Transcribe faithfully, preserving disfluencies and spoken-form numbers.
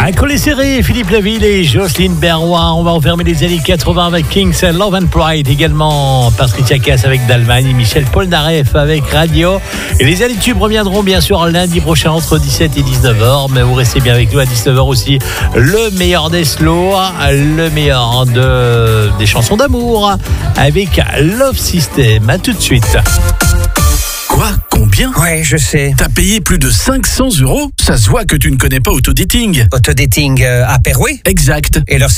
À coller serré, Philippe Laville et Jocelyne Berroy. On va enfermer les années quatre-vingts avec Kings and Love and Pride. Également Patricia Cass avec d'Allemagne et Michel Polnareff avec Radio. Et les années tubes reviendront bien sûr lundi prochain entre dix-sept et dix-neuf heures. Mais vous restez bien avec nous à dix-neuf heures aussi. Le meilleur des slows, le meilleur de, des chansons d'amour avec Love System. À tout de suite. Quoi ? Combien ? Ouais, je sais. T'as payé plus de cinq cents euros ? Ça se voit que tu ne connais pas Autodating. Autodating euh, à Perouet ? Exact. Et leur